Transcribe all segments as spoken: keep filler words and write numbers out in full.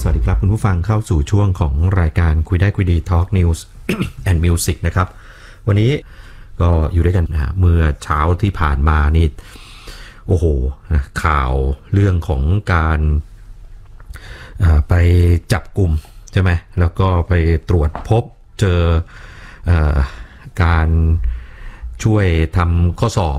วัสดีครับคุณผู้ฟังเข้าสู่ช่วงของรายการคุยได้คุยดี Talk News and Music นะครับวันนี้ก็อยู่ด้วยกันนะเมื่อเช้าที่ผ่านมานี่โอ้โหข่าวเรื่องของการไปจับกลุ่มใช่ไหมแล้วก็ไปตรวจพบเจอการช่วยทำข้อสอบ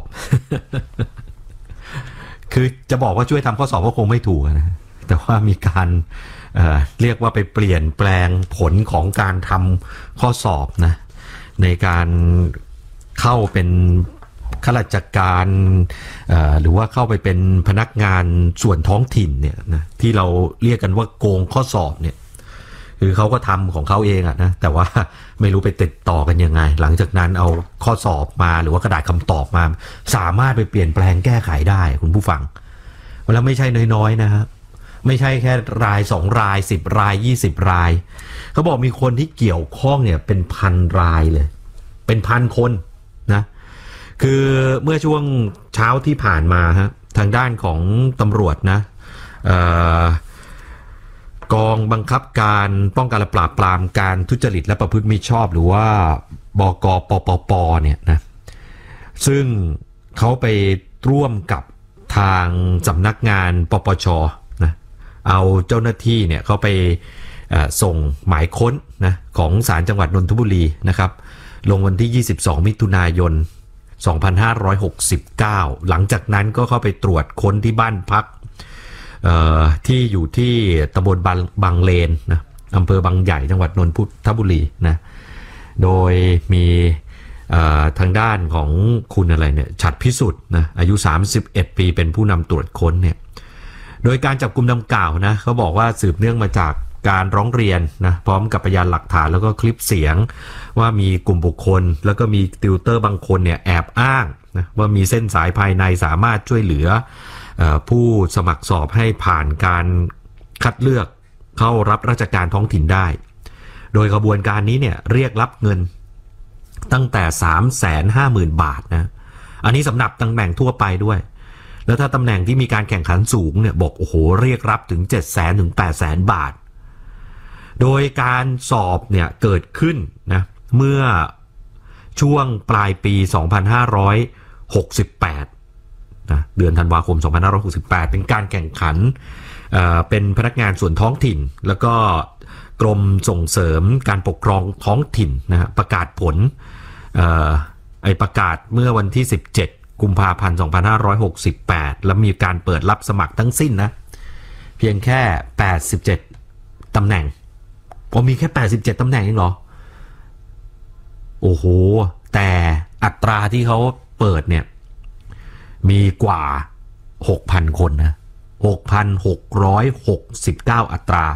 คือจะบอกว่าช่วยทำข้อสอบก็คงไม่ถูกนะแต่ว่ามีการเอ่อเรียกว่าไปเปลี่ยนแปลงผลของการทำข้อสอบนะในการเข้าเป็นข้าราชการหรือว่าเข้าไปเป็นพนักงานส่วนท้องถิ่นเนี่ยนะที่เราเรียกกันว่าโกงข้อสอบเนี่ยคือเขาก็ทำของเขาเองอะนะแต่ว่าไม่รู้ไปติดต่อกันยังไงหลังจากนั้นเอาข้อสอบมาหรือว่ากระดาษคำตอบมาสามารถไปเปลี่ยนแปลงแก้ไขได้คุณผู้ฟังแล้วไม่ใช่น้อยๆนะครับไม่ใช่แค่รายสองรายสิบรายยี่สิบรายเขาบอกมีคนที่เกี่ยวข้องเนี่ยเป็นพันรายเลยเป็นพันคนนะคือเมื่อช่วงเช้าที่ผ่านมาฮะทางด้านของตำรวจนะเอ่อกองบังคับการป้องกันและปราบปรามการทุจริตและประพฤติมิชอบหรือว่าบก.ปปป.เนี่ยนะซึ่งเขาไปร่วมกับทางสำนักงานปปช.นะเอาเจ้าหน้าที่เนี่ยเขาไปส่งหมายค้นนะของศาลจังหวัดนนทบุรีนะครับลงวันที่ยี่สิบสองมิถุนายนสองพันห้าร้อยหกสิบเก้าหลังจากนั้นก็เข้าไปตรวจค้นที่บ้านพักที่อยู่ที่ตำบลบางบางเลนนะอำเภอบางใหญ่จังหวัดนนทบุรีนะโดยมีทางด้านของคุณอะไรเนี่ยฉัตรพิสุทธิ์นะอายุสามสิบเอ็ดปีเป็นผู้นำตรวจค้นเนี่ยโดยการจับกุมดังกล่าวนะเขาบอกว่าสืบเนื่องมาจากการร้องเรียนนะพร้อมกับพยานหลักฐานแล้วก็คลิปเสียงว่ามีกลุ่มบุคคลแล้วก็มีติวเตอร์บางคนเนี่ยแอบอ้างนะว่ามีเส้นสายภายในสามารถช่วยเหลือผู้สมัครสอบให้ผ่านการคัดเลือกเข้ารับราชการท้องถิ่นได้โดยกระบวนการนี้เนี่ยเรียกรับเงินตั้งแต่ สามแสนห้าหมื่น บาทนะอันนี้สำหรับตำแหน่งทั่วไปด้วยแล้วถ้าตำแหน่งที่มีการแข่งขันสูงเนี่ยบอกโอ้โหเรียกรับถึง เจ็ดแสน ถึง แปดแสน บาทโดยการสอบเนี่ยเกิดขึ้นนะเมื่อช่วงปลายปีสองพันห้าร้อยหกสิบแปดนะเดือนธันวาคมสองพันห้าร้อยหกสิบแปดเป็นการแข่งขันเอ่อเป็นพนักงานส่วนท้องถิ่นแล้วก็กรมส่งเสริมการปกครองท้องถิ่นนะฮะประกาศผลเอ่อไอประกาศเมื่อวันที่สิบเจ็ดกุมภาพันธ์สองพันห้าร้อยหกสิบแปดแล้วมีการเปิดรับสมัครทั้งสิ้นนะเพียงแค่แปดสิบเจ็ดตำแหน่งผมมีแค่แปดสิบเจ็ดตำแหน่งเองเหรอโอ้โหแต่อัตราที่เขาเปิดเนี่ยมีกว่า หกพัน คนนะ หกพันหกร้อยหกสิบเก้า อัตรา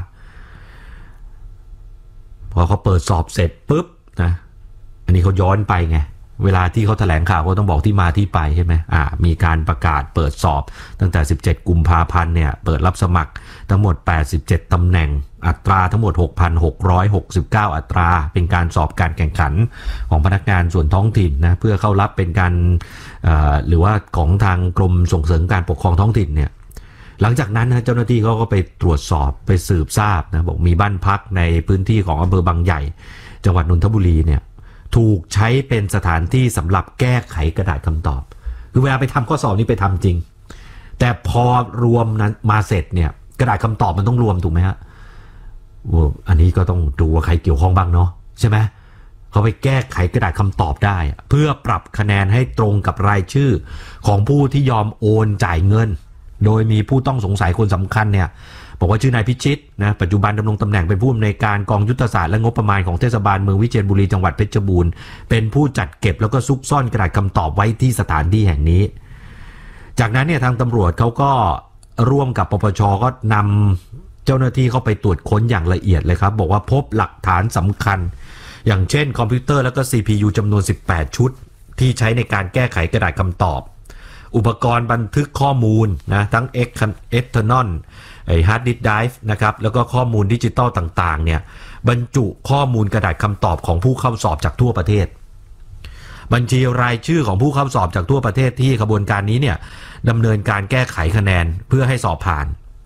พอเขาเปิดสอบเสร็จปุ๊บนะอันนี้เขาย้อนไปไงเวลาที่เขาแถลงข่าวก็ต้องบอกที่มาที่ไปใช่ไหมอ่ามีการประกาศเปิดสอบตั้งแต่สิบเจ็ดกุมภาพันธ์เนี่ยเปิดรับสมัครทั้งหมดแปดสิบเจ็ดตำแหน่งอัตราทั้งหมด หกพันหกร้อยหกสิบเก้า อัตราเป็นการสอบการแข่งขันของพนักงานส่วนท้องถิ่นนะเพื่อเข้ารับเป็นการหรือว่าของทางกรมส่งเสริมการปกครองท้องถิ่นเนี่ยหลังจากนั้นนะเจ้าหน้าที่เขาก็ไปตรวจสอบไปสืบทราบนะบอกมีบ้านพักในพื้นที่ของอำเภอบางใหญ่จังหวัดนนทบุรีเนี่ยถูกใช้เป็นสถานที่สำหรับแก้ไขกระดาษคำตอบคือเวลาไปทำข้อสอบนี้ไปทำจริงแต่พอรวมนั้นมาเสร็จเนี่ยกระดาษคำตอบมันต้องรวมถูกไหมฮะอันนี้ก็ต้องดูว่าใครเกี่ยวข้องบ้างเนาะใช่ไหมเขาไปแก้ไขกระดาษคำตอบได้เพื่อปรับคะแนนให้ตรงกับรายชื่อของผู้ที่ยอมโอนจ่ายเงินโดยมีผู้ต้องสงสัยคนสำคัญเนี่ยบอกว่าชื่อนายพิชิตนะปัจจุบันดำรงตำแหน่งเป็นผู้อำนวยการกองยุทธศาสตร์และงบประมาณของเทศบาลเมืองวิเชียรบุรีจังหวัดเพชรบูรณ์เป็นผู้จัดเก็บแล้วก็ซุกซ่อนกระดาษคำตอบไว้ที่สถานที่แห่งนี้จากนั้นเนี่ยทางตำรวจเขาก็ร่วมกับปปชก็นำเจ้าหน้าที่เข้าไปตรวจค้นอย่างละเอียดเลยครับบอกว่าพบหลักฐานสำคัญอย่างเช่นคอมพิวเตอร์แล้วก็ ซี พี ยู จำนวนสิบแปดชุดที่ใช้ในการแก้ไขกระดาษคำตอบอุปกรณ์บันทึกข้อมูลนะทั้ง external ไอ้ hard disk drive นะครับแล้วก็ข้อมูลดิจิตอลต่างๆเนี่ยบรรจุข้อมูลกระดาษคำตอบของผู้เข้าสอบจากทั่วประเทศบัญชีรายชื่อของผู้เข้าสอบจากทั่วประเทศที่ขบวนการนี้เนี่ยดำเนินการแก้ไขคะแนนเพื่อให้สอบผ่าน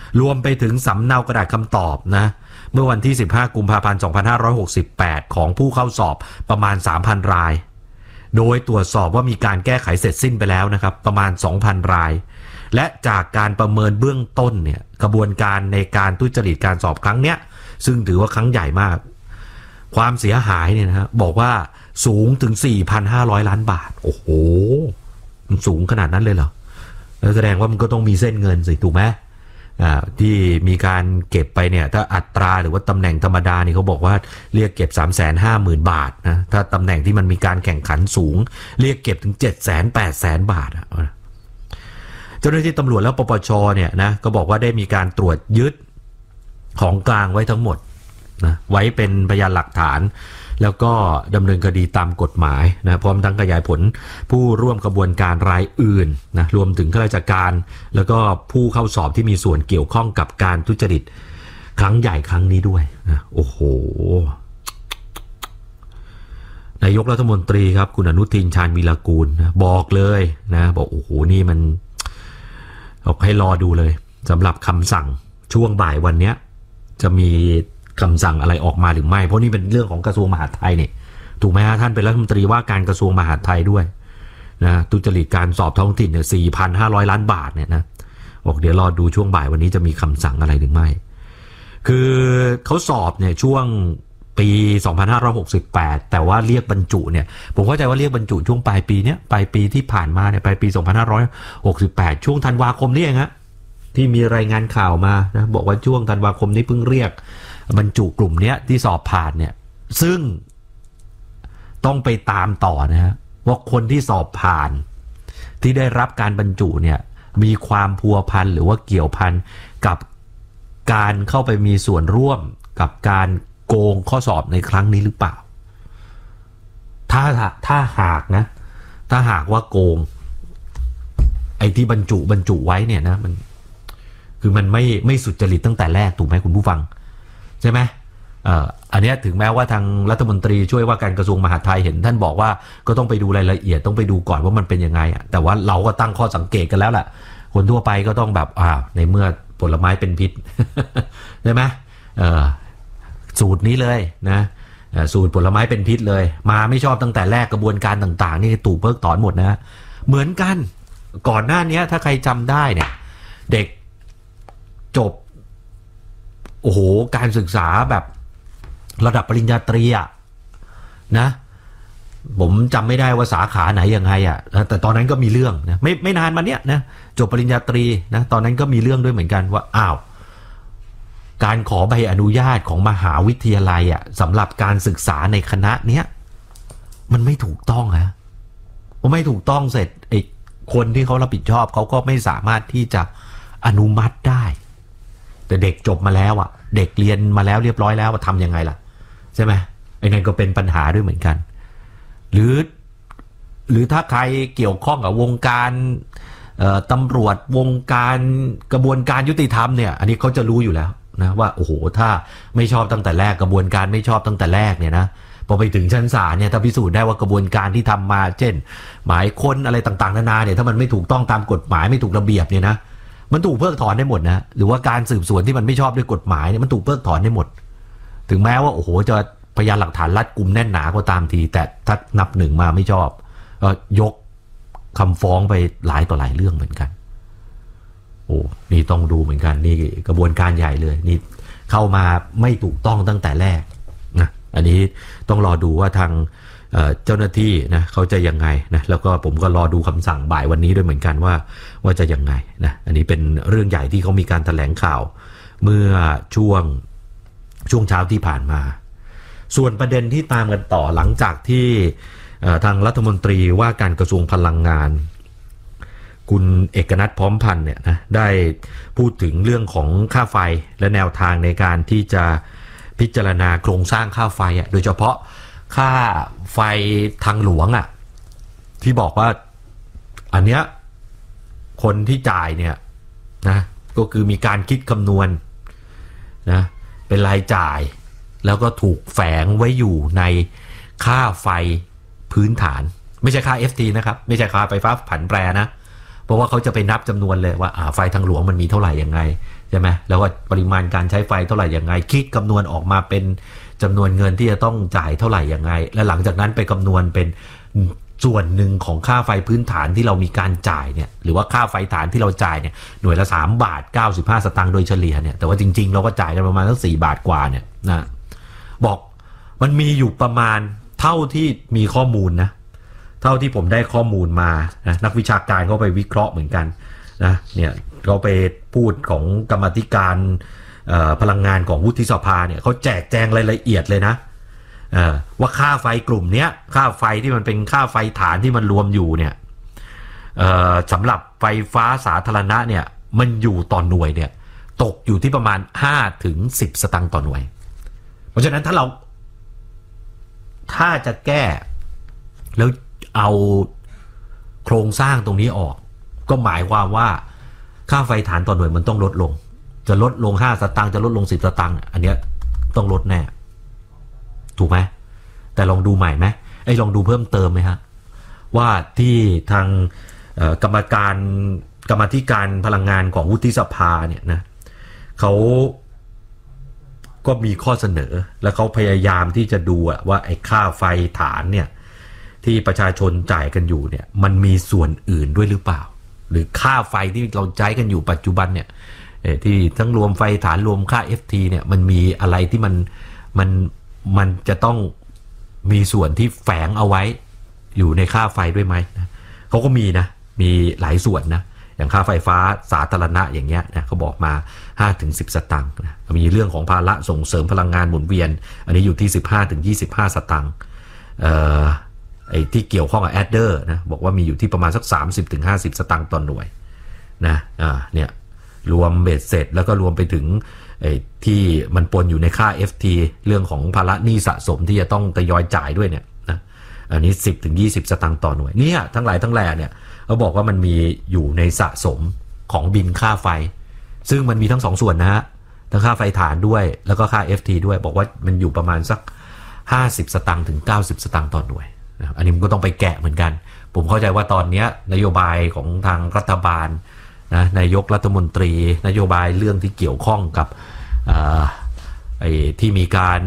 รวมไปถึงสำเนากระดาษคำตอบนะเมื่อวันที่สิบห้ากุมภาพันธ์สองพันห้าร้อยหกสิบแปดของผู้เข้าสอบประมาณ สามพัน รายโดยตรวจสอบว่ามีการแก้ไขเสร็จสิ้นไปแล้วนะครับประมาณ สองพัน รายและจากการประเมินเบื้องต้นเนี่ยกระบวนการในการทุจริตการสอบครั้งเนี้ยซึ่งถือว่าครั้งใหญ่มากความเสียหายเนี่ยนะฮะบอกว่าสูงถึง สี่พันห้าร้อย ล้านบาทโอ้โหมันสูงขนาดนั้นเลยเหรอแล้วแสดงว่ามันก็ต้องมีเส้นเงินสิถูกไหมอ่าที่มีการเก็บไปเนี่ยถ้าอัตราหรือว่าตำแหน่งธรรมดานี่เขาบอกว่าเรียกเก็บ สามแสนห้าหมื่น บาทนะถ้าตำแหน่งที่มันมีการแข่งขันสูงเรียกเก็บถึง เจ็ดแสน แปดแสน บาทอ่ะเจ้าหน้าที่ตำรวจและปปชเนี่ยนะก็บอกว่าได้มีการตรวจยึดของกลางไว้ทั้งหมดนะไว้เป็นพยานหลักฐานแล้วก็ดำเนินคดีตามกฎหมายนะพร้อมทั้งขยายผลผู้ร่วมกระบวนการรายอื่นนะรวมถึงข้าราชการแล้วก็ผู้เข้าสอบที่มีส่วนเกี่ยวข้องกับการทุจริตครั้งใหญ่ครั้งนี้ด้วยนะโอ้โหนายกรัฐมนตรีครับคุณอนุทินชาญวีรกูลนะบอกเลยนะบอกโอ้โหนี่มันบอกให้รอดูเลยสำหรับคำสั่งช่วงบ่ายวันนี้จะมีคำสั่งอะไรออกมาหรือไม่เพราะนี่เป็นเรื่องของกระทรวงมหาดไทยเนี่ยถูกไหมฮะท่านเป็นรัฐมนตรีว่าการกระทรวงมหาดไทยด้วยนะทุจริตการสอบท้องถิ่นเนี่ย สี่พันห้าร้อย ล้านบาทเนี่ยนะบอกเดี๋ยวรอดูช่วงบ่ายวันนี้จะมีคำสั่งอะไรหรือไม่คือเขาสอบเนี่ยช่วงปีสองพันห้าร้อยหกสิบแปดแต่ว่าเรียกบรรจุเนี่ยผมเข้าใจว่าเรียกบรรจุช่วงปลายปีเนี้ยปลายปีที่ผ่านมาเนี่ยปลายปีสองพันห้าร้อยหกสิบแปดช่วงธันวาคมนี่เองฮะที่มีรายงานข่าวมานะบอกว่าช่วงธันวาคมนี้เพิ่งเรียกบรรจุกลุ่มนี้ที่สอบผ่านเนี่ยซึ่งต้องไปตามต่อนะฮะว่าคนที่สอบผ่านที่ได้รับการบรรจุเนี่ยมีความพัวพันหรือว่าเกี่ยวพันกับการเข้าไปมีส่วนร่วมกับการโกงข้อสอบในครั้งนี้หรือเปล่าถ้าถ้าหากนะถ้าหากว่าโกงไอ้ที่บรรจุบรรจุไว้เนี่ยนะมันคือมันไม่ไม่สุจริตตั้งแต่แรกถูกไหมคุณผู้ฟังใช่ไหมเอ่ออันนี้ถึงแม้ว่าทางรัฐมนตรีช่วยว่าการกระทรวงมหาดไทยเห็นท่านบอกว่าก็ต้องไปดูรายละเอียดต้องไปดูก่อนว่ามันเป็นยังไงอ่ะแต่ว่าเราก็ตั้งข้อสังเกตกันแล้วแหละคนทั่วไปก็ต้องแบบอ่าในเมื่อผลไม้เป็นพิษ ใช่ไหมเอ่อสูตรนี้เลยนะสูตรผลไม้เป็นพิษเลยมาไม่ชอบตั้งแต่แรกกระบวนการต่างๆนี่ถูกเพิกถอนหมดนะเหมือนกันก่อนหน้านี้ถ้าใครจำได้เนี่ยเด็กจบโอ้โหการศึกษาแบบระดับปริญญาตรีอะนะผมจำไม่ได้ว่าสาขาไหนยังไงอะแต่ตอนนั้นก็มีเรื่องนะไม่ไม่นานมาเนี้ยนะจบปริญญาตรีนะตอนนั้นก็มีเรื่องด้วยเหมือนกันว่าอ้าวการขอใบอนุญาตของมหาวิทยาลัยอะสำหรับการศึกษาในคณะเนี้ยมันไม่ถูกต้องฮะพอไม่ถูกต้องเสร็จไอ้คนที่เขารับผิดชอบเขาก็ไม่สามารถที่จะอนุมัติได้แต่เด็กจบมาแล้วอ่ะเด็กเรียนมาแล้วเรียบร้อยแล้วว่าทำยังไงล่ะใช่ไหมไอ้นั่นก็เป็นปัญหาด้วยเหมือนกันหรือหรือถ้าใครเกี่ยวข้องกับวงการตำรวจวงการกระบวนการยุติธรรมเนี่ยอันนี้เขาจะรู้อยู่แล้วนะว่าโอ้โหถ้าไม่ชอบตั้งแต่แรกกระบวนการไม่ชอบตั้งแต่แรกเนี่ยนะพอไปถึงชั้นศาลเนี่ยถ้าพิสูจน์ได้ว่ากระบวนการที่ทำมาเช่นหมายค้นอะไรต่างๆนานาเนี่ยถ้ามันไม่ถูกต้องตามกฎหมายไม่ถูกระเบียบเนี่ยนะมันถูกเพิกถอนได้หมดนะหรือว่าการสืบสวนที่มันไม่ชอบด้วยกฎหมายเนี่ยมันถูกเพิกถอนได้หมดถึงแม้ว่าโอ้โหจะพยานหลักฐานรัดกุมแน่นหนาก็ตามทีแต่ถ้านับหนึ่งมาไม่ชอบก็ยกคำฟ้องไปหลายต่อหลายเรื่องเหมือนกันโอ้นี่ต้องดูเหมือนกันนี่กระบวนการใหญ่เลยนี่เข้ามาไม่ถูกต้องตั้งแต่แรกนะอันนี้ต้องรอดูว่าทางเจ้าหน้าที่นะเขาจะยังไงนะแล้วก็ผมก็รอดูคำสั่งบ่ายวันนี้ด้วยเหมือนกันว่าว่าจะยังไงนะอันนี้เป็นเรื่องใหญ่ที่เขามีการแถลงข่าวเมื่อช่วงช่วงเช้าที่ผ่านมาส่วนประเด็นที่ตามกันต่อหลังจากที่ทางรัฐมนตรีว่าการกระทรวงพลังงานคุณเอกนัทพร้อมพันธ์เนี่ยนะได้พูดถึงเรื่องของค่าไฟและแนวทางในการที่จะพิจารณาโครงสร้างค่าไฟอ่ะโดยเฉพาะค่าไฟทางหลวงอ่ะที่บอกว่าอันเนี้ยคนที่จ่ายเนี่ยนะก็คือมีการคิดคำนวณนะเป็นรายจ่ายแล้วก็ถูกแฝงไว้อยู่ในค่าไฟพื้นฐานไม่ใช่ค่า เอฟ ที นะครับไม่ใช่ค่าไฟฟ้าผันแปรนะเพราะว่าเขาจะไปนับจำนวนเลยว่าไฟทางหลวงมันมีเท่าไหร่ยังไงใช่ไหมแล้วก็ปริมาณการใช้ไฟเท่าไหร่ยังไงคิดคำนวณออกมาเป็นจำนวนเงินที่จะต้องจ่ายเท่าไหร่ยังไงและหลังจากนั้นไปคำนวณเป็นส่วนหนึ่งของค่าไฟพื้นฐานที่เรามีการจ่ายเนี่ยหรือว่าค่าไฟฐานที่เราจ่ายเนี่ยหน่วยละสามบาทเก้าสิบห้าสตางค์โดยเฉลี่ยเนี่ยแต่ว่าจริงๆเราก็จ่ายกันประมาณสักสี่บาทกว่าเนี่ยนะบอกมันมีอยู่ประมาณเท่าที่มีข้อมูลนะเท่าที่ผมได้ข้อมูลมานะนักวิชาการเขาไปวิเคราะห์เหมือนกันนะเนี่ยเขาไปพูดของกรรมาธิการพลังงานของวุฒิสภาเนี่ยเขาแจกแจงรายละเอียดเลยนะว่าค่าไฟกลุ่มนี้ค่าไฟที่มันเป็นค่าไฟฐานที่มันรวมอยู่เนี่ยสำหรับไฟฟ้าสาธารณะเนี่ยมันอยู่ต่อหน่วยเนี่ยตกอยู่ที่ประมาณห้าถึงสิบสตางค์ต่อหน่วยเพราะฉะนั้นถ้าเราถ้าจะแก้แล้วเอาโครงสร้างตรงนี้ออกก็หมายความว่าค่าไฟฐานต่อหน่วยมันต้องลดลงจะลดลงห้าสตางค์จะลดลงสิบสตางค์อันเนี้ยต้องลดแน่ถูกไหมแต่ลองดูใหม่ไหมไอ้ลองดูเพิ่มเติมไหมฮะว่าที่ทางกรรมการกรรมาธิการพลังงานของวุฒิสภาเนี่ยนะเขาก็มีข้อเสนอและเขาพยายามที่จะดูว่าไอ้ค่าไฟฐานเนี่ยที่ประชาชนจ่ายกันอยู่เนี่ยมันมีส่วนอื่นด้วยหรือเปล่าหรือค่าไฟที่เราใช้กันอยู่ปัจจุบันเนี่ยที่ทั้งรวมไฟฐานรวมค่า เอฟ ที เนี่ยมันมีอะไรที่มันมันมันจะต้องมีส่วนที่แฝงเอาไว้อยู่ในค่าไฟด้วยไหมนะเขาก็มีนะมีหลายส่วนนะอย่างค่าไฟฟ้าสาธารณะอย่างเงี้ยนะเขาบอกมา ห้าถึงสิบ สตางค์นะมีเรื่องของภาระส่งเสริมพลังงานหมุนเวียนอันนี้อยู่ที่ สิบห้าถึงยี่สิบห้า สตางค์เอ่อไอ้ที่เกี่ยวข้องกับแอดเดอร์นะบอกว่ามีอยู่ที่ประมาณสัก สามสิบถึงห้าสิบ สตางค์ต่อหน่วยนะอ่าเนี่ยรวมเบ็ดเสร็จแล้วก็รวมไปถึงไอ้ที่มันปนอยู่ในค่า เอฟ ที เรื่องของภาระหนี้สะสมที่จะต้องทยอยจ่ายด้วยเนี่ยนะอันนี้ สิบถึงยี่สิบ สตางค์ต่อหน่วยเนี่ยทั้งหลายทั้งแหล่เนี่ยเขาบอกว่ามันมีอยู่ในสะสมของบินค่าไฟซึ่งมันมีทั้งสองส่วนนะฮะทั้งค่าไฟฐานด้วยแล้วก็ค่า เอฟ ที ด้วยบอกว่ามันอยู่ประมาณสักห้าสิบสตางค์ถึงเก้าสิบสตางค์ต่อหน่วยนะอันนี้มันก็ต้องไปแกะเหมือนกันผมเข้าใจว่าตอนนี้นโยบายของทางรัฐบาลนะนายกรัฐมนตรีนโยบายเรื่องที่เกี่ยวข้องกับไอ้ที่มีการ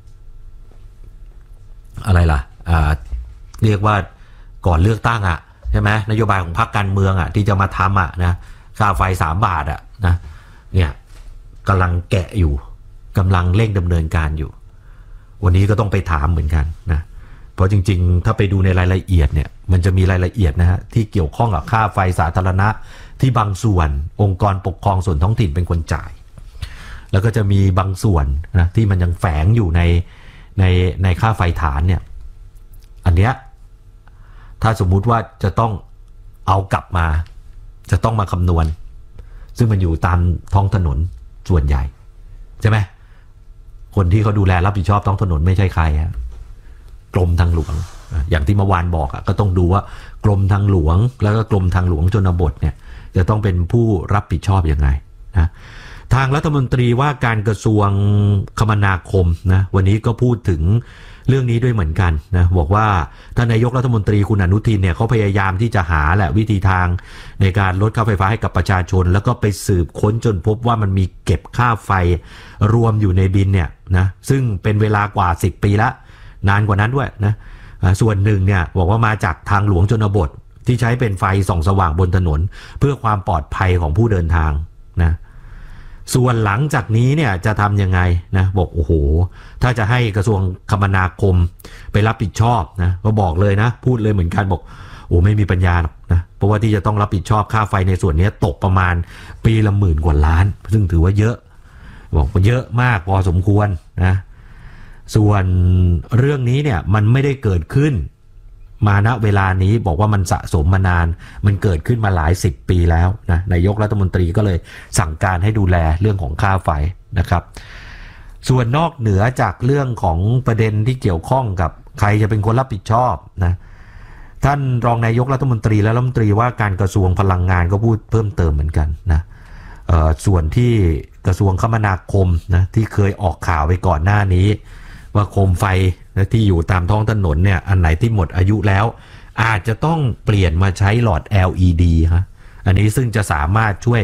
อะไรล่ะเรียกว่าก่อนเลือกตั้งอ่ะใช่ไหมนโยบายของพรรคการเมืองอ่ะที่จะมาทำอ่ะนะค่าไฟสามบาทอ่ะนะเนี่ยกำลังแกะอยู่กำลังเร่งดำเนินการอยู่วันนี้ก็ต้องไปถามเหมือนกันนะเพราะจริงๆถ้าไปดูในรายละเอียดเนี่ยมันจะมีรายละเอียดนะฮะที่เกี่ยวข้องกับค่าไฟสาธารณะที่บางส่วนองค์กรปกครองส่วนท้องถิ่นเป็นคนจ่ายแล้วก็จะมีบางส่วนนะที่มันยังแฝงอยู่ในในในค่าไฟฐานเนี่ยอันเนี้ยถ้าสมมุติว่าจะต้องเอากลับมาจะต้องมาคำนวณซึ่งมันอยู่ตามท้องถนนส่วนใหญ่ใช่ไหมคนที่เขาดูแลรับผิดชอบท้องถนนไม่ใช่ใครฮะกรมทางหลวงอย่างที่เมื่อวานบอกอ่ะก็ต้องดูว่ากรมทางหลวงแล้วก็กรมทางหลวงชนบทเนี่ยจะต้องเป็นผู้รับผิดชอบยังไงนะทางรัฐมนตรีว่าการกระทรวงคมนาคมนะวันนี้ก็พูดถึงเรื่องนี้ด้วยเหมือนกันนะบอกว่าท่านนายกรัฐมนตรีคุณอนุทินเนี่ยเขาพยายามที่จะหาแหละวิธีทางในการลดค่าไฟฟ้าให้กับประชาชนแล้วก็ไปสืบค้นจนพบว่ามันมีเก็บค่าไฟรวมอยู่ในบินเนี่ยนะซึ่งเป็นเวลากว่าสิบปีละนานกว่านั้นด้วยนะส่วนหนึ่งเนี่ยบอกว่ามาจากทางหลวงชนบทที่ใช้เป็นไฟส่องสว่างบนถนนเพื่อความปลอดภัยของผู้เดินทางนะส่วนหลังจากนี้เนี่ยจะทำยังไงนะบอกโอ้โหถ้าจะให้กระทรวงคมนาคมไปรับผิดชอบนะก็บอกเลยนะพูดเลยเหมือนกันบอกโอ้ไม่มีปัญญาหรอกนะเพราะว่าที่จะต้องรับผิดชอบค่าไฟในส่วนนี้ตกประมาณปีละหมื่นกว่าล้านซึ่งถือว่าเยอะบอกว่าเยอะมากพอสมควรนะส่วนเรื่องนี้เนี่ยมันไม่ได้เกิดขึ้นมาณเวลานี้บอกว่ามันสะสมมานานมันเกิดขึ้นมาหลายสิบปีแล้วนะนายกรัฐมนตรีก็เลยสั่งการให้ดูแลเรื่องของค่าไฟนะครับส่วนนอกเหนือจากเรื่องของประเด็นที่เกี่ยวข้องกับใครจะเป็นคนรับผิดชอบนะท่านรองนายกรัฐมนตรีและรัฐมนตรีว่าการกระทรวงพลังงานก็พูดเพิ่มเติมเหมือนกันนะเอ่อส่วนที่กระทรวงคมนาคมนะที่เคยออกข่าวไปก่อนหน้านี้ว่าโคมไฟที่อยู่ตามท้องถนนเนี่ยอันไหนที่หมดอายุแล้วอาจจะต้องเปลี่ยนมาใช้หลอด แอล อี ดี ฮะอันนี้ซึ่งจะสามารถช่วย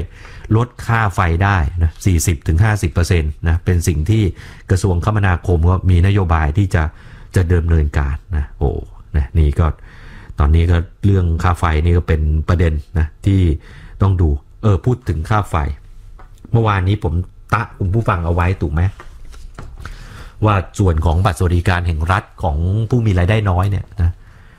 ลดค่าไฟได้นะ สี่สิบถึงห้าสิบเปอร์เซ็นต์ นะเป็นสิ่งที่กระทรวงคมนาคมก็มีนโยบายที่จะจะดำเนินการนะโอ้นะนี่ก็ตอนนี้ก็เรื่องค่าไฟนี่ก็เป็นประเด็นนะที่ต้องดูเออพูดถึงค่าไฟเมื่อวานนี้ผมตะคุณผู้ฟังเอาไว้ถูกไหมว่าส่วนของบัตรสวัสดิการแห่งรัฐของผู้มีรายได้น้อยเนี่ยนะ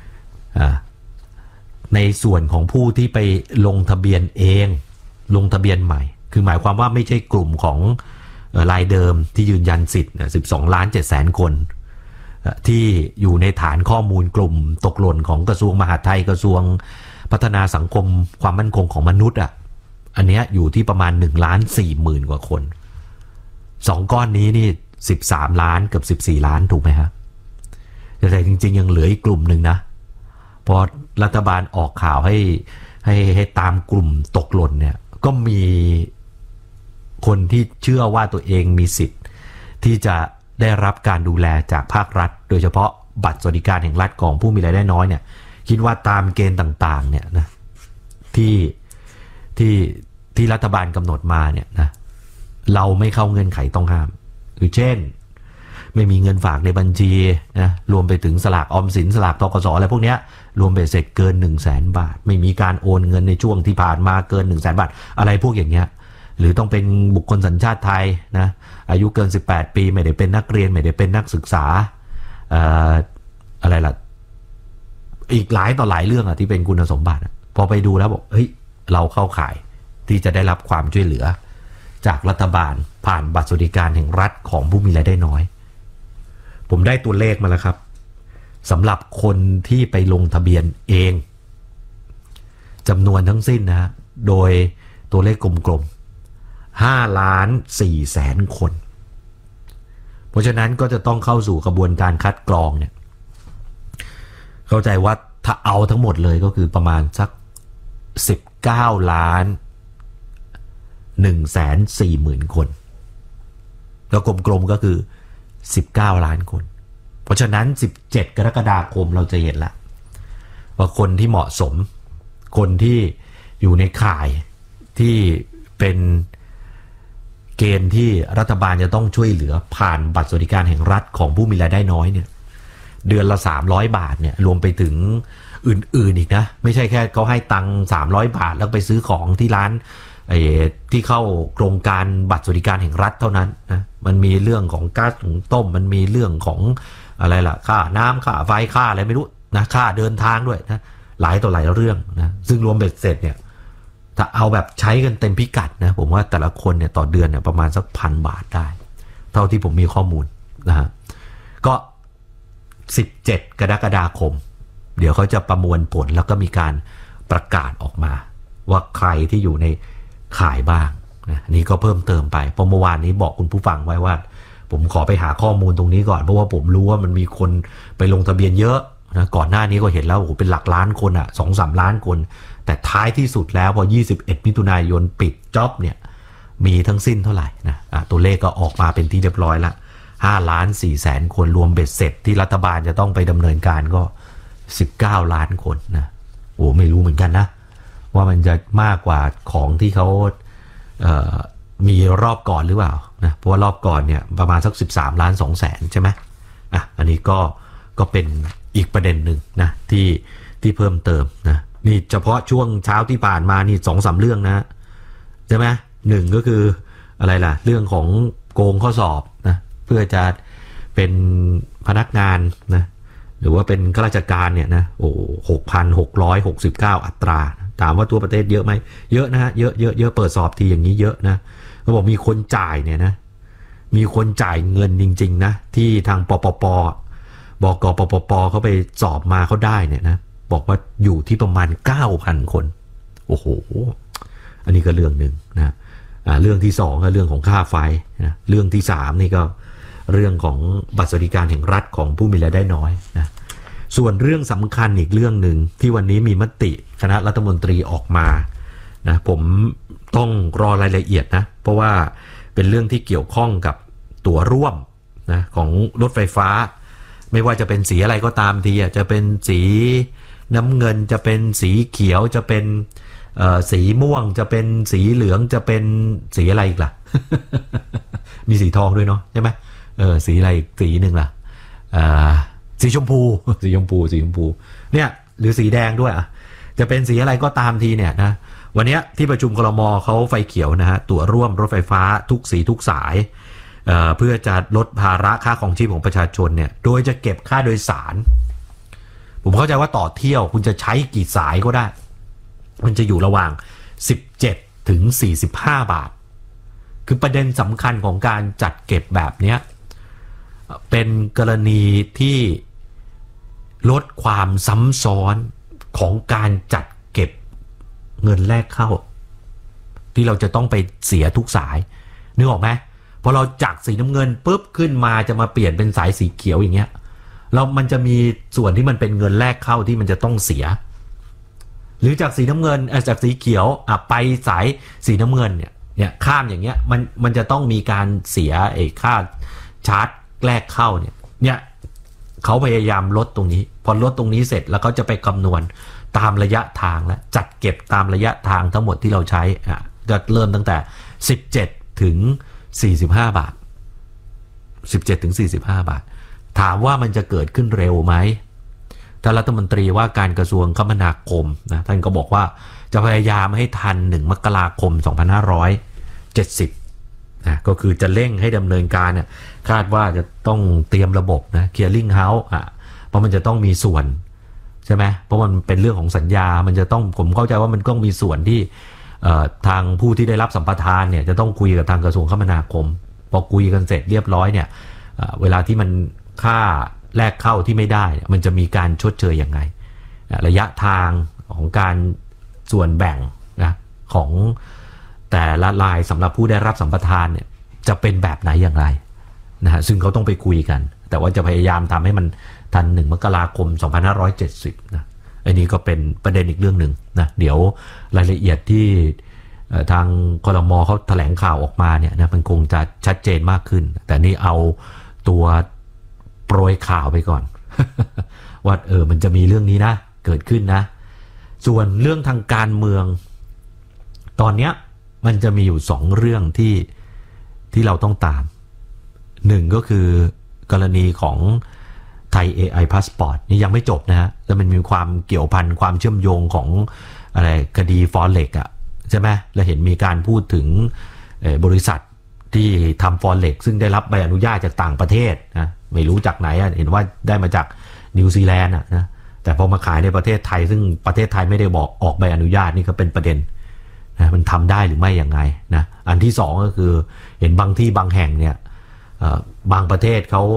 ในส่วนของผู้ที่ไปลงทะเบียนเองลงทะเบียนใหม่คือหมายความว่าไม่ใช่กลุ่มของรายเดิมที่ยืนยันสิทธิ์สิบสองล้านเจ็ดแสนคนที่อยู่ในฐานข้อมูลกลุ่มตกหล่นของกระทรวงมหาดไทยกระทรวงพัฒนาสังคมความมั่นคงของมนุษย์อ่ะอันเนี้ยอยู่ที่ประมาณหนึ่งล้านสี่หมื่นกว่าคนสองก้อนนี้นี่สิบสามล้านกับสิบสี่ล้านถูกไหมครับแต่จริงๆยังเหลืออีกกลุ่มหนึ่งนะพอรัฐบาลออกข่าวให้ให้ให้ตามกลุ่มตกหล่นเนี่ยก็มีคนที่เชื่อว่าตัวเองมีสิทธิ์ที่จะได้รับการดูแลจากภาครัฐโดยเฉพาะบัตรสวัสดิการแห่งรัฐของผู้มีรายได้น้อยเนี่ยคิดว่าตามเกณฑ์ต่างๆเนี่ยนะที่ที่ที่รัฐบาลกำหนดมาเนี่ยนะเราไม่เข้าเงื่อนไขต้องห้ามคือเช่นไม่มีเงินฝากในบัญชีนะรวมไปถึงสลากออมสินสลากธกสอะไรพวกเนี้ยรวมไปเสร็จเกิน หนึ่งแสน บาทไม่มีการโอนเงินในช่วงที่ผ่านมาเกิน หนึ่งแสน บาทอะไรพวกอย่างเงี้ยหรือต้องเป็นบุคคลสัญชาติไทยนะอายุเกินสิบแปดปีไม่ได้เป็นนักเรียนไม่ได้เป็นนักศึกษาเอ่ออะไรล่ะอีกหลายต่อหลายเรื่องอ่ะที่เป็นคุณสมบัติพอไปดูแล้วบอกเฮ้ยเราเข้าข่ายที่จะได้รับความช่วยเหลือจากรัฐบาลผ่านบัตรสวัสดิการแห่งรัฐของผู้มีรายได้น้อยผมได้ตัวเลขมาแล้วครับสำหรับคนที่ไปลงทะเบียนเองจำนวนทั้งสิ้นนะโดยตัวเลขกลมๆห้าล้านสี่แสนคนเพราะฉะนั้นก็จะต้องเข้าสู่กระบวนการคัดกรองเนี่ยเข้าใจว่าถ้าเอาทั้งหมดเลยก็คือประมาณสักสิบเก้าล้านหนึ่งแสนสี่หมื่นคนแล้วกลมๆก็คือสิบเก้าล้านคนเพราะฉะนั้นสิบเจ็ดกรกฎาคมเราจะเห็นละว่าคนที่เหมาะสมคนที่อยู่ในข่ายที่เป็นเกณฑ์ที่รัฐบาลจะต้องช่วยเหลือผ่านบัตรสวัสดิการแห่งรัฐของผู้มีรายได้น้อยเนี่ยเดือนละสามร้อยบาทเนี่ยรวมไปถึงอื่นๆอีกนะไม่ใช่แค่เขาให้ตังค์สามร้อยบาทแล้วไปซื้อของที่ร้านไอ้ที่เข้าโครงการบัตรสวัสดิการแห่งรัฐเท่านั้นนะมันมีเรื่องของก๊าซหุงต้มมันมีเรื่องของอะไรล่ะค่าน้ำค่าไฟค่าอะไรไม่รู้นะค่าเดินทางด้วยนะหลายต่อหลายเรื่องนะซึ่งรวมเบ็ดเสร็จเนี่ยถ้าเอาแบบใช้กันเต็มพิกัดนะผมว่าแต่ละคนเนี่ยต่อเดือนเนี่ยประมาณสักพันบาทได้เท่าที่ผมมีข้อมูลนะฮะก็สิบเจ็ดกรกฎาคมเดี๋ยวเขาจะประมวลผลแล้วก็มีการประกาศออกมาว่าใครที่อยู่ในข่ายบ้างนะนี่ก็เพิ่มเติมไปเพราะเมื่อวานนี้บอกคุณผู้ฟังไว้ว่าผมขอไปหาข้อมูลตรงนี้ก่อนเพราะว่าผมรู้ว่ามันมีคนไปลงทะเบียนเยอะนะก่อนหน้านี้ก็เห็นแล้วโอ้โหเป็นหลักล้านคนอ่ะ สองถึงสาม ล้านคนแต่ท้ายที่สุดแล้วพอยี่สิบเอ็ดมิถุนายนปิดจ็อบเนี่ยมีทั้งสิ้นเท่าไหร่นะอ่ะตัวเลขก็ออกมาเป็นที่เรียบร้อยละห้าล้านสี่แสนคนรวมเบ็ดเสร็จที่รัฐบาลจะต้องไปดำเนินการก็สิบเก้าล้านคนนะโอ้ไม่รู้เหมือนกันนะว่ามันจะมากกว่าของที่เขาเอ่อมีรอบก่อนหรือเปล่านะเพราะว่ารอบก่อนเนี่ยประมาณสักสิบสามล้านสองแสนใช่ไหมอ่ะอันนี้ก็ก็เป็นอีกประเด็นหนึ่งนะที่ที่เพิ่มเติมนะนี่เฉพาะช่วงเช้าที่ผ่านมานี่สองสามเรื่องนะใช่ไหมหนึ่งก็คืออะไรล่ะเรื่องของโกงข้อสอบนะเพื่อจะเป็นพนักงานนะหรือว่าเป็นข้าราชการเนี่ยนะโอ้หกพันหกร้อยหกสิบเก้าอัตราถามว่าตัวประเทศเยอะไหมเยอะนะฮะเยอะเยอะเยอะเปิดสอบทีอย่างนี้เยอะนะเขาบอกมีคนจ่ายเนี่ยนะมีคนจ่ายเงินจริงๆนะที่ทางปปปบกปปปเขาไปสอบมาเขาได้เนี่ยนะบอกว่าอยู่ที่ประมาณ เก้าพัน คนโอ้โหอันนี้ก็เรื่องหนึ่งนะอ่าเรื่องที่สองก็เรื่องของค่าไฟนะเรื่องที่สามนี่ก็เรื่องของบัตรสวัสดิการแห่งรัฐของผู้มีรายได้น้อยนะส่วนเรื่องสำคัญอีกเรื่องหนึ่งที่วันนี้มีมติคณะรัฐมนตรีออกมานะผมต้องรอรายละเอียดนะเพราะว่าเป็นเรื่องที่เกี่ยวข้องกับตั๋วร่วมนะของรถไฟฟ้าไม่ว่าจะเป็นสีอะไรก็ตามทีจะเป็นสีน้ำเงินจะเป็นสีเขียวจะเป็นสีม่วงจะเป็นสีเหลืองจะเป็นสีอะไรอีกล่ะ มีสีทองด้วยเนาะใช่ไหมเออสีอะไรอีกสีหนึ่งล่ะสีชมพูสีชมพูสีชมพูเนี่ยหรือสีแดงด้วยอ่ะจะเป็นสีอะไรก็ตามทีเนี่ยนะวันนี้ที่ประชุมครม.เขาไฟเขียวนะฮะตั๋วร่วมรถไฟฟ้าทุกสีทุกสายเอ่อเพื่อจะลดภาระค่าของชีพของประชาชนเนี่ยโดยจะเก็บค่าโดยสารผมเข้าใจว่าต่อเที่ยวคุณจะใช้กี่สายก็ได้มันจะอยู่ระหว่างสิบเจ็ดถึงสี่สิบห้าบาทคือประเด็นสำคัญของการจัดเก็บแบบนี้เป็นกรณีที่ลดความซ้ำซ้อนของการจัดเก็บเงินแรกเข้าที่เราจะต้องไปเสียทุกสายนึกออกไหมพอเราจากสีน้ำเงินปุ๊บขึ้นมาจะมาเปลี่ยนเป็นสายสีเขียวอย่างเงี้ยเรามันจะมีส่วนที่มันเป็นเงินแรกเข้าที่มันจะต้องเสียหรือจากสีน้ำเงินจากสีเขียวอ่ะไปสายสีน้ำเงินเนี่ยเนี่ยข้ามอย่างเงี้ยมันมันจะต้องมีการเสียไอ้ค่าชาร์จแรกเข้าเนี่ยเนี่ยเขาพยายามลดตรงนี้พอลดตรงนี้เสร็จแล้วเขาจะไปคำนวณตามระยะทางและจัดเก็บตามระยะทางทั้งหมดที่เราใช้อ่ะจะเริ่มตั้งแต่สิบเจ็ดถึงสี่สิบห้าบาทสิบเจ็ดถึงสี่สิบห้าบาทถามว่ามันจะเกิดขึ้นเร็วไหมท่านรัฐมนตรีว่าการกระทรวงคมนาคมนะท่านก็บอกว่าจะพยายามให้ทันหนึ่งมกราคมสองพันห้าร้อยเจ็ดสิบนะก็คือจะเร่งให้ดำเนินการเนี่ยคาดว่าจะต้องเตรียมระบบนะ clearing house อ่ะเพราะมันจะต้องมีส่วนใช่ไหมเพราะมันเป็นเรื่องของสัญญามันจะต้องผมเข้าใจว่ามันต้องมีส่วนที่ทางผู้ที่ได้รับสัมปทานเนี่ยจะต้องคุยกับทางกระทรวงคมนาคมพอคุยกันเสร็จเรียบร้อยเนี่ยเวลาที่มันค่าแรกเข้าที่ไม่ได้มันจะมีการชดเชยยังไงระยะทางของการส่วนแบ่งนะของแต่ละรายสำหรับผู้ได้รับสัมปทานเนี่ยจะเป็นแบบไหนอย่างไรนะฮะซึ่งเขาต้องไปคุยกันแต่ว่าจะพยายามทำให้มันทันหนึ่งมกราคมสองพันห้าร้อยเจ็ดสิบนะอันนี้ก็เป็นประเด็นอีกเรื่องหนึ่งนะเดี๋ยวรายละเอียดที่ทางครม.เขาแถลงข่าวออกมาเนี่ยนะมันคงจะชัดเจนมากขึ้นแต่นี่เอาตัวโปรยข่าวไปก่อน ว่าเออมันจะมีเรื่องนี้นะเกิดขึ้นนะส่วนเรื่องทางการเมืองตอนนี้มันจะมีอยู่สองเรื่องที่ที่เราต้องตามหนึ่งก็คือกรณีของไทย เอ ไอ Passport นี่ยังไม่จบนะฮะแล้วมันมีความเกี่ยวพันความเชื่อมโยงของอะไรคดี Forex อ่ะใช่ไหมแล้วเห็นมีการพูดถึงบริษัทที่ทำ Forex ซึ่งได้รับใบอนุญาตจากต่างประเทศนะไม่รู้จากไหนเห็นว่าได้มาจากนิวซีแลนด์อ่ะนะแต่พอมาขายในประเทศไทยซึ่งประเทศไทยไม่ได้บอกออกใบอนุญาตนี่ก็เป็นประเด็นนะมันทำได้หรือไม่ยังไงนะอันที่สองก็คือเห็นบางที่บางแห่งเนี่ยบางประเทศเขา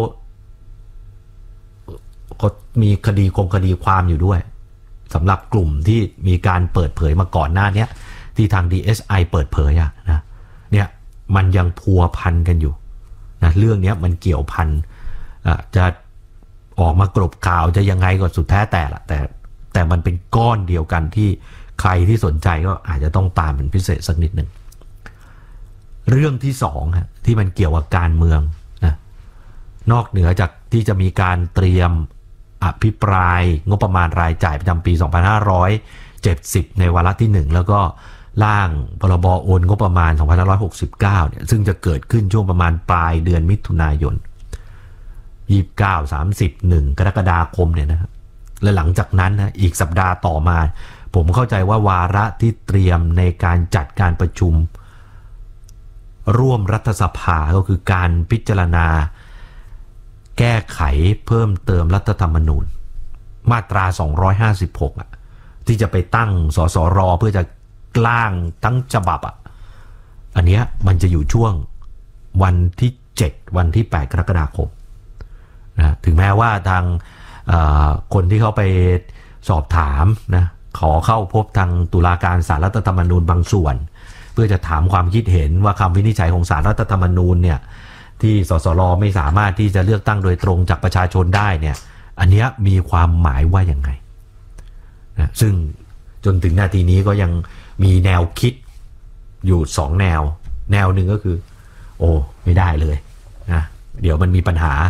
ก็มีคดีคงคดีความอยู่ด้วยสำหรับกลุ่มที่มีการเปิดเผยมาก่อนหน้านี้ที่ทาง ดี เอส ไอ เปิดเผยอะนะเนี่ยมันยังพัวพันกันอยู่นะเรื่องนี้มันเกี่ยวพันจะออกมากรบข่าวจะยังไงก็สุดแท้แต่ละแต่แต่มันเป็นก้อนเดียวกันที่ใครที่สนใจก็อาจจะต้องตามเป็นพิเศษสักนิดหนึ่งเรื่องที่สองฮะที่มันเกี่ยวกับการเมืองนะนอกเหนือจากที่จะมีการเตรียมอภิปรายงบประมาณรายจ่ายประจำปีสองพันห้าร้อยเจ็ดสิบในวาระที่หนึ่งแล้วก็ร่างพรบโอนงบประมาณสองพันห้าร้อยหกสิบเก้าเนี่ยซึ่งจะเกิดขึ้นช่วงประมาณปลายเดือนมิถุนายนยี่สิบเก้า สามสิบ หนึ่งกรกฎาคมเนี่ยนะครับและหลังจากนั้นนะอีกสัปดาห์ต่อมาผมเข้าใจว่าวาระที่เตรียมในการจัดการประชุมร่วมรัฐสภาก็คือการพิจารณาแก้ไขเพิ่มเติมรัฐธรรมนูญมาตราสองร้อยห้าสิบหกอ่ะที่จะไปตั้งสสรเพื่อจะร่างทั้งฉบับอ่ะอันเนี้ยมันจะอยู่ช่วงวันที่เจ็ดวันที่แปดกรกฎาคมนะถึงแม้ว่าทางคนที่เขาไปสอบถามนะขอเข้าพบทางตุลาการศาลรัฐธรรมนูญบางส่วนเพื่อจะถามความคิดเห็นว่าคำวินิจฉัยของศาลรัฐธรรมนูญเนี่ยที่สสรไม่สามารถที่จะเลือกตั้งโดยตรงจากประชาชนได้เนี่ยอันนี้มีความหมายว่าอย่างไงนะซึ่งจนถึงนาทีนี้ก็ยังมีแนวคิดอยู่สองแนวแนวหนึ่งก็คือโอ้ไม่ได้เลยนะเดี๋ยวมันมีปัญหา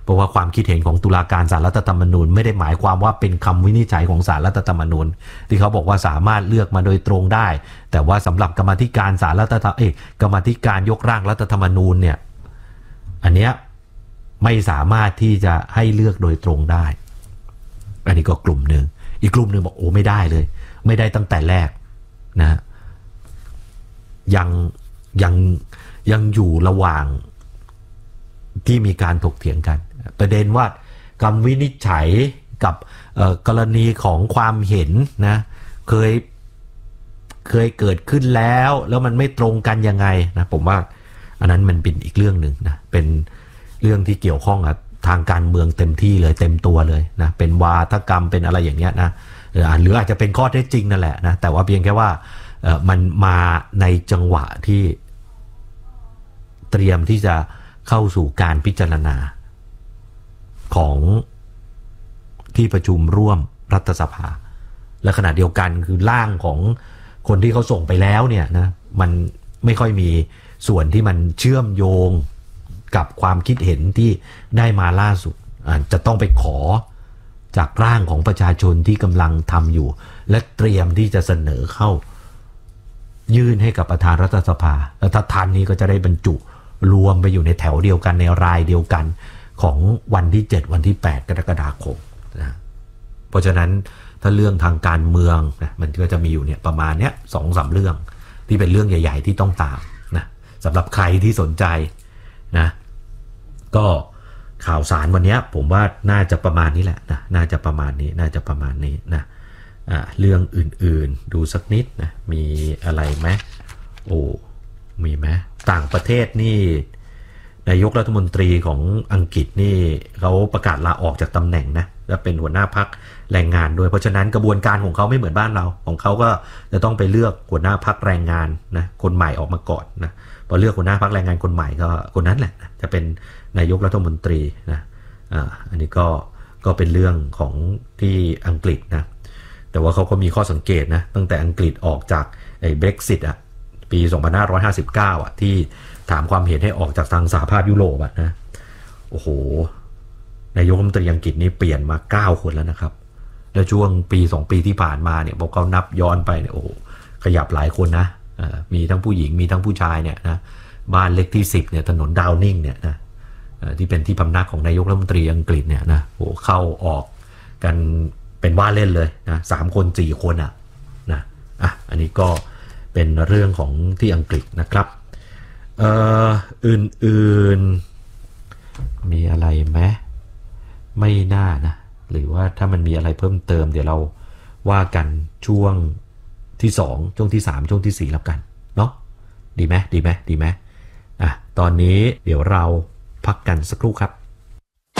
เพราะว่าความคิดเห็นของตุลาการศาลรัฐธรรมนูญไม่ได้หมายความว่าเป็นคำวินิจฉัยของศาลรัฐธรรมนูญที่เขาบอกว่าสามารถเลือกมาโดยตรงได้แต่ว่าสำหรับกรรมาธิการศาลรัฐธรรมเอ้ยกรรมาธิการยกร่างรัฐธรรมนูญเนี่ยอันเนี้ยไม่สามารถที่จะให้เลือกโดยตรงได้อันนี้ก็กลุ่มหนึ่งอีกกลุ่มหนึ่งบอกโอ้ไม่ได้เลยไม่ได้ตั้งแต่แรกนะยังยังยังอยู่ระหว่างที่มีการถกเถียงกันประเด็นว่าคำวินิจฉัยกับกรณีของความเห็นนะเคยเคยเกิดขึ้นแล้วแล้วมันไม่ตรงกันยังไงนะผมว่าอันนั้นมันเป็นอีกเรื่องหนึ่งนะเป็นเรื่องที่เกี่ยวข้องกับทางการเมืองเต็มที่เลยเต็มตัวเลยนะเป็นวาทกรรมเป็นอะไรอย่างเงี้ยนะหรืออาจจะเป็นข้อเท็จจริงนั่นแหละนะแต่ว่าเพียงแค่ว่ามันมาในจังหวะที่เตรียมที่จะเข้าสู่การพิจารณาของที่ประชุมร่วมรัฐสภาและขณะเดียวกันคือร่างของคนที่เขาส่งไปแล้วเนี่ยนะมันไม่ค่อยมีส่วนที่มันเชื่อมโยงกับความคิดเห็นที่ได้มาล่าสุดจะต้องไปขอจากร่างของประชาชนที่กำลังทำอยู่และเตรียมที่จะเสนอเข้ายื่นให้กับประธานรัฐสภาแล้วถ้าทันนี้ก็จะได้บรรจุรวมไปอยู่ในแถวเดียวกันในรายเดียวกันของวันที่เจ็ดวันที่แปดกรกฎาคมนะเพราะฉะนั้นถ้าเรื่องทางการเมืองนะมันก็จะมีอยู่เนี่ยประมาณเนี้ยสองสามเรื่องที่เป็นเรื่องใหญ่ๆที่ต้องตามนะสำหรับใครที่สนใจนะก็ข่าวสารวันนี้ผมว่าน่าจะประมาณนี้แหละนะน่าจะประมาณนี้น่าจะประมาณนี้นะอ่าเรื่องอื่นๆดูสักนิดนะมีอะไรไหมโอ้มีไหมต่างประเทศนี่นายกรัฐมนตรีของอังกฤษนี่เขาประกาศลาออกจากตำแหน่งนะและเป็นหัวหน้าพรรคแรงงานด้วยเพราะฉะนั้นกระบวนการของเขาไม่เหมือนบ้านเราของเขาก็จะต้องไปเลือกหัวหน้าพรรคแรงงานนะคนใหม่ออกมาก่อนนะพอเลือกหัวหน้าพรรคแรงงานคนใหม่ก็คนนั้นแหละจะเป็นนายกรัฐมนตรีนะอ่าอันนี้ก็ก็เป็นเรื่องของที่อังกฤษนะแต่ว่าเขาก็มีข้อสังเกตนะตั้งแต่อังกฤษออกจากไอ้ Brexit อ่ะปีสองพันห้าร้อยห้าสิบเก้าอ่ะที่ถามความเห็นให้ออกจากทางสหภาพยุโรปอ่ะนะโอ้โหนายกรัฐมนตรีอังกฤษนี่เปลี่ยนมาเก้าคนแล้วนะครับแล้วช่วงปีสองปีที่ผ่านมาเนี่ยพอเขานับย้อนไปเนี่ยโอ้โหขยับหลายคนนะมีทั้งผู้หญิงมีทั้งผู้ชายเนี่ยนะบ้านเล็กที่สิบเนี่ยถนนดาวนิงเนี่ยนะที่เป็นที่พำนักของนายกรัฐมนตรีอังกฤษเนี่ยนะโอ้เข้าออกกันเป็นว่าเล่นเลยนะสามคนสี่คนอ่ะนะอ่ะอันนี้ก็เป็นเรื่องของที่อังกฤษนะครับเอ่ออื่นๆมีอะไรไหมไม่น่านะหรือว่าถ้ามันมีอะไรเพิ่มเติมเดี๋ยวเราว่ากันช่วงที่สองช่วงที่สามช่วงที่สี่แล้วกันเนาะดีไหมดีไหมดีไหมอ่ะตอนนี้เดี๋ยวเราพักกันสักครู่ครับ